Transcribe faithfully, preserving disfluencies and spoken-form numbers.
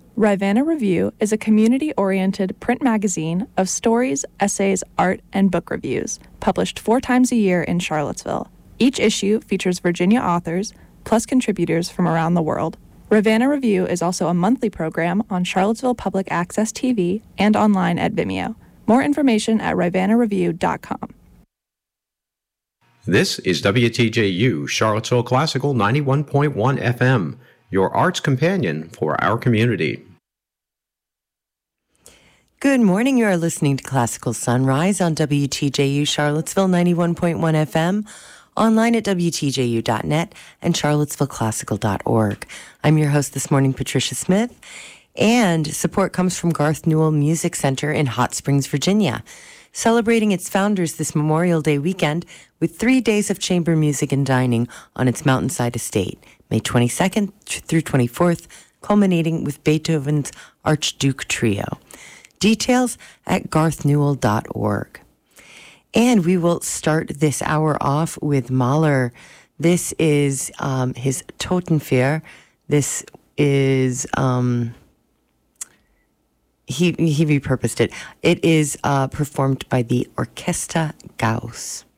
Rivanna Review is a community-oriented print magazine of stories, essays, art, and book reviews, published four times a year in Charlottesville. Each issue features Virginia authors, plus contributors from around the world. Rivanna Review is also a monthly program on Charlottesville Public Access T V and online at Vimeo. More information at rivanna review dot com. This is W T J U, Charlottesville Classical ninety-one point one F M, your arts companion for our community. Good morning. You are listening to Classical Sunrise on W T J U Charlottesville ninety-one point one F M, online at W T J U dot net and charlottesville classical dot org. I'm your host this morning, Patricia Smith, and support comes from Garth Newell Music Center in Hot Springs, Virginia, celebrating its founders this Memorial Day weekend with three days of chamber music and dining on its mountainside estate, May twenty-second through twenty-fourth, culminating with Beethoven's Archduke Trio. Details at garth newell dot org. And we will start this hour off with Mahler. This is um, his Totenfeier. This is, um, he, he repurposed it. It is uh, performed by the Orchestra Gauss.